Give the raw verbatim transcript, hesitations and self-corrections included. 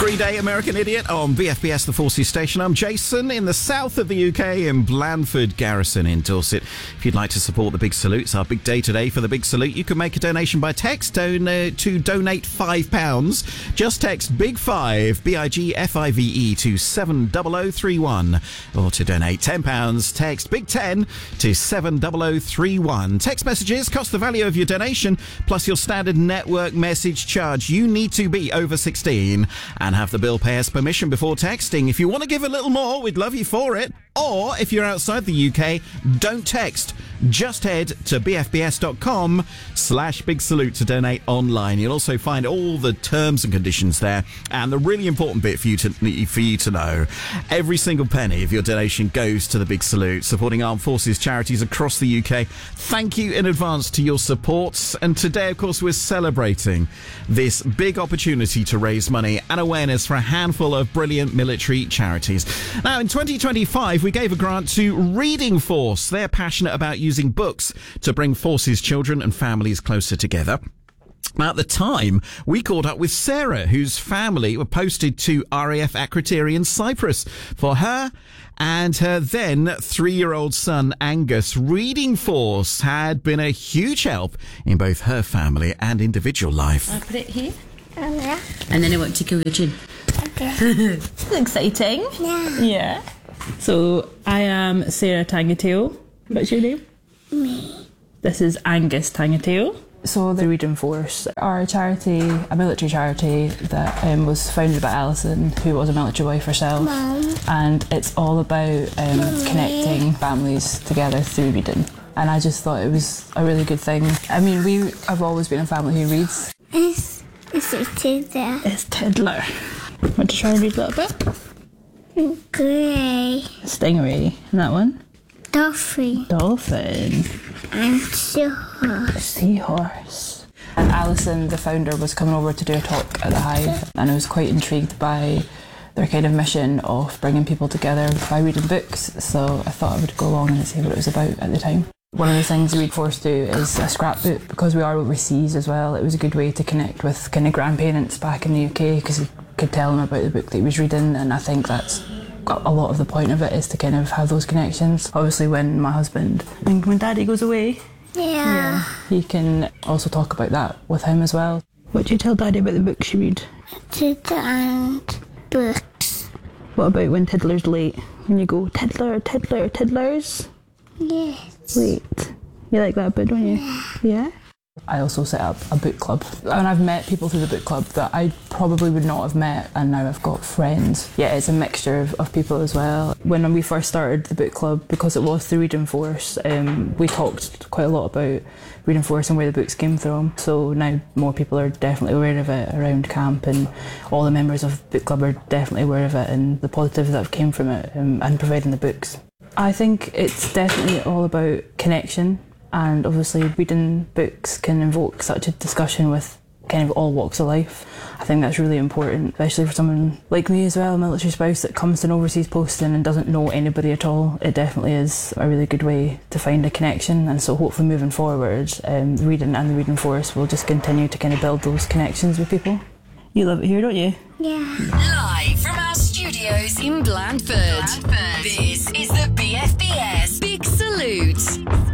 Every day, American Idiot on B F B S, the Forces Station. I'm Jason in the south of the U K in Blandford Garrison in Dorset. If you'd like to support the Big Salute, it's our big day today for the Big Salute. You can make a donation by text don- uh, to donate five pounds. Just text Big Five, B I G F I V E, to seven double oh three one. Or to donate ten pounds, text Big Ten to seven double oh three one. Text messages cost the value of your donation plus your standard network message charge. You need to be over sixteen and have the bill payer's permission before texting. If you want to give a little more, we'd love you for it. Or if you're outside the U K, don't text. Just head to bfbs.com slash big salute to donate online. You'll also find all the terms and conditions there. And the really important bit for you to for you to know, every single penny of your donation goes to the Big Salute, supporting armed forces charities across the U K. Thank you in advance to your support. And today, of course, we're celebrating this big opportunity to raise money and awareness for a handful of brilliant military charities. Now, in twenty twenty-five, we gave a grant to Reading Force. They're passionate about using books to bring forces, children and families closer together. At the time, we caught up with Sarah, whose family were posted to R A F Akrotiri in Cyprus. For her and her then three-year-old son, Angus, Reading Force had been a huge help in both her family and individual life. I'll put it here. Um, yeah. And then I want to kill your chin. Okay. It's exciting. Yeah. Yeah. So, I am Sarah Tangateo. What's your name? Me. This is Angus Tangateo. So the Reading Force are a charity, a military charity that um, was founded by Alison, who was a military wife herself. Mom. And it's all about um, connecting families together through reading. And I just thought it was a really good thing. I mean, we have always been a family who reads. It's, it's a tiddler. It's Tiddler. Want to try and read a little bit? Grey. Stingray. And that one? Dolphin. Dolphin. And seahorse. Seahorse. And Alison, the founder, was coming over to do a talk at the Hive, and I was quite intrigued by their kind of mission of bringing people together by reading books, so I thought I would go along and see what it was about at the time. One of the things Reading Force do is a scrapbook. Because we are overseas as well, it was a good way to connect with kind of grandparents back in the U K, because you could tell them about the book that he was reading, and I think that's a lot of the point of it, is to kind of have those connections. Obviously, when my husband and when Daddy goes away, Yeah. yeah, you can also talk about that with him as well. What do you tell Daddy about the books you read? Tiddler and books. What about when Tiddler's late? When you go, Tiddler, Tiddler, Tiddlers? Yes. Wait. You like that bit, don't you? Yeah? I also set up a book club, and I've met people through the book club that I probably would not have met, and now I've got friends. Yeah, it's a mixture of, of people as well. When we first started the book club, because it was through Reading Force, um, we talked quite a lot about Reading Force and where the books came from. So now more people are definitely aware of it around camp, and all the members of the book club are definitely aware of it and the positives that have came from it, um, and providing the books. I think it's definitely all about connection. And obviously reading books can invoke such a discussion with kind of all walks of life. I think that's really important, especially for someone like me as well, a military spouse that comes to an overseas posting and doesn't know anybody at all. It definitely is a really good way to find a connection, and so hopefully moving forward, um, reading and the Reading Force will just continue to kind of build those connections with people. You love it here, don't you? Yeah. Live from our studios in Blandford, Blandford. This is the B F B S Big Salute.